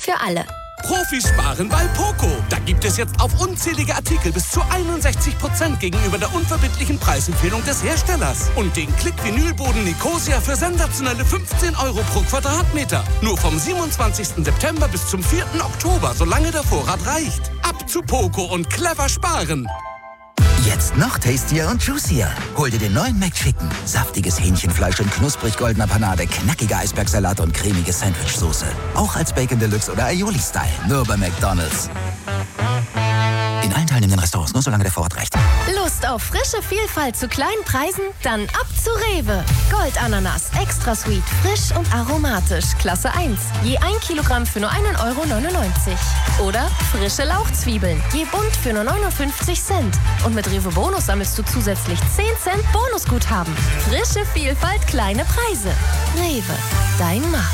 für alle. Profisparen bei Poco. Da gibt es jetzt auf unzählige Artikel bis zu 61% gegenüber der unverbindlichen Preisempfehlung des Herstellers. Und den Klick-Vinylboden Nicosia für sensationelle 15 € pro Quadratmeter. Nur vom 27. September bis zum 4. Oktober, solange der Vorrat reicht. Ab zu Poco und clever sparen. Jetzt noch tastier und juicier. Hol dir den neuen McChicken. Saftiges Hähnchenfleisch in knusprig goldener Panade, knackiger Eisbergsalat und cremige Sandwichsoße. Auch als Bacon Deluxe oder Aioli-Style. Nur bei McDonald's. In allen teilnehmenden Restaurants, nur solange der Vorrat reicht. Lust auf frische Vielfalt zu kleinen Preisen? Dann ab zu Rewe. Goldananas, extra sweet, frisch und aromatisch, Klasse 1. Je 1 Kilogramm für nur 1,99 €. Oder frische Lauchzwiebeln, je bunt für nur 59 Cent. Und mit Rewe Bonus sammelst du zusätzlich 10 Cent Bonusguthaben. Frische Vielfalt, kleine Preise. Rewe, dein Markt.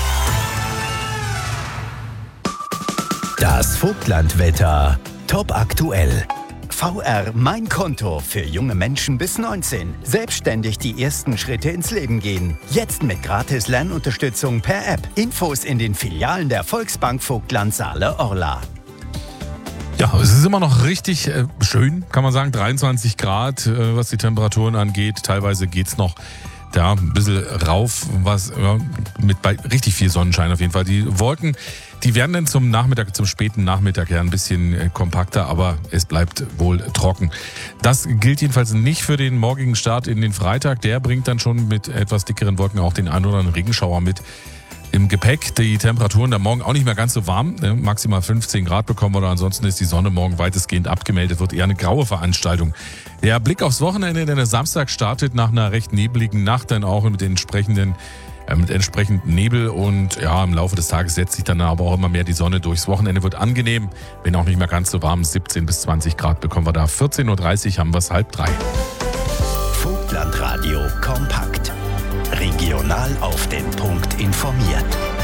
Das Vogtlandwetter. Top aktuell. VR Mein Konto für junge Menschen bis 19. Selbstständig die ersten Schritte ins Leben gehen. Jetzt mit gratis Lernunterstützung per App. Infos in den Filialen der Volksbank Vogtland Saale-Orla. Ja, es ist immer noch richtig schön, kann man sagen. 23 Grad, was die Temperaturen angeht. Teilweise geht es noch ein bisschen rauf, bei richtig viel Sonnenschein auf jeden Fall. Die Wolken, die werden dann zum späten Nachmittag ja ein bisschen kompakter, aber es bleibt wohl trocken. Das gilt jedenfalls nicht für den morgigen Start in den Freitag. Der bringt dann schon mit etwas dickeren Wolken auch den einen oder anderen Regenschauer mit. Im Gepäck die Temperaturen am Morgen auch nicht mehr ganz so warm, maximal 15 Grad bekommen oder ansonsten ist die Sonne morgen weitestgehend abgemeldet, wird eher eine graue Veranstaltung. Der Blick aufs Wochenende, denn der Samstag startet nach einer recht nebligen Nacht dann auch mit entsprechend Nebel und ja, im Laufe des Tages setzt sich dann aber auch immer mehr die Sonne durchs. Wochenende wird angenehm, wenn auch nicht mehr ganz so warm, 17 bis 20 Grad bekommen wir da. 14.30 Uhr haben wir es 2:30. Vogtlandradio kompakt. Regional auf den Punkt informiert.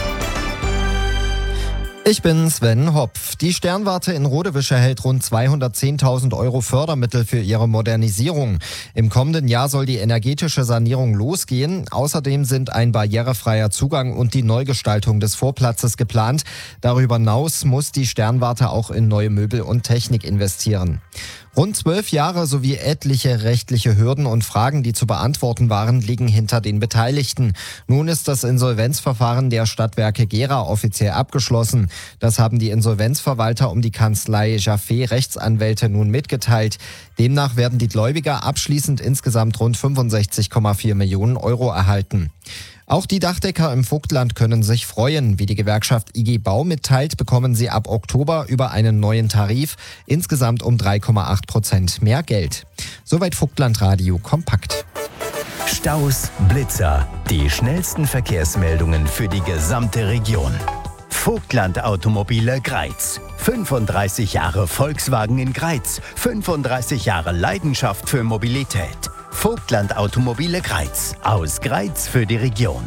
Ich bin Sven Hopf. Die Sternwarte in Rodewisch erhält rund 210.000 € Fördermittel für ihre Modernisierung. Im kommenden Jahr soll die energetische Sanierung losgehen. Außerdem sind ein barrierefreier Zugang und die Neugestaltung des Vorplatzes geplant. Darüber hinaus muss die Sternwarte auch in neue Möbel und Technik investieren. Rund 12 Jahre sowie etliche rechtliche Hürden und Fragen, die zu beantworten waren, liegen hinter den Beteiligten. Nun ist das Insolvenzverfahren der Stadtwerke Gera offiziell abgeschlossen. Das haben die Insolvenzverwalter um die Kanzlei Jaffe Rechtsanwälte nun mitgeteilt. Demnach werden die Gläubiger abschließend insgesamt rund 65,4 Millionen € erhalten. Auch die Dachdecker im Vogtland können sich freuen. Wie die Gewerkschaft IG Bau mitteilt, bekommen sie ab Oktober über einen neuen Tarif insgesamt um 3,8% mehr Geld. Soweit Vogtlandradio kompakt. Staus, Blitzer, die schnellsten Verkehrsmeldungen für die gesamte Region. Vogtland Automobile Greiz. 35 Jahre Volkswagen in Greiz. 35 Jahre Leidenschaft für Mobilität. Vogtland Automobile Greiz. Aus Greiz für die Region.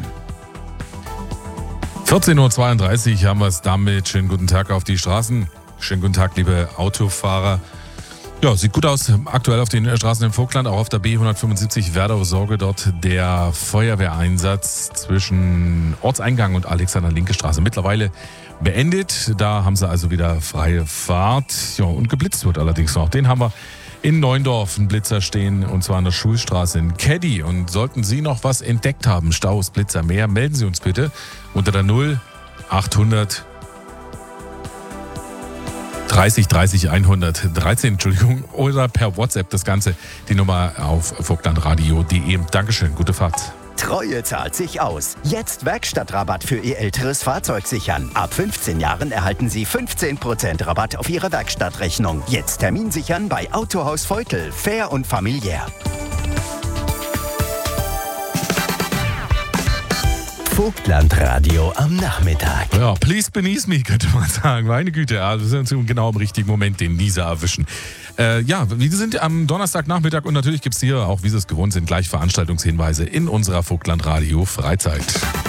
14.32 Uhr haben wir es damit. Schönen guten Tag auf die Straßen. Schönen guten Tag, liebe Autofahrer. Ja, sieht gut aus aktuell auf den Straßen im Vogtland, auch auf der B175 Werdau-Sorge. Dort der Feuerwehreinsatz zwischen Ortseingang und Alexander-Linke-Straße mittlerweile beendet. Da haben sie also wieder freie Fahrt. Ja, und geblitzt wird allerdings noch. Den haben wir in Neundorf, ein Blitzer stehen, und zwar an der Schulstraße in Caddy. Und sollten Sie noch was entdeckt haben, Staus, Blitzer, mehr, melden Sie uns bitte unter der 0800 30 30 113, Entschuldigung, oder per WhatsApp das Ganze, die Nummer auf vogtlandradio.de. Dankeschön, gute Fahrt. Treue zahlt sich aus. Jetzt Werkstattrabatt für Ihr älteres Fahrzeug sichern. Ab 15 Jahren erhalten Sie 15% Rabatt auf Ihre Werkstattrechnung. Jetzt Termin sichern bei Autohaus Feutel. Fair und familiär. Vogtlandradio am Nachmittag. Ja, please beneath me, könnte man sagen. Meine Güte, ja, wir sind genau im richtigen Moment den Nieser erwischen. Ja, wir sind am Donnerstagnachmittag und natürlich gibt es hier, auch wie Sie es gewohnt sind, gleich Veranstaltungshinweise in unserer Vogtlandradio Freizeit.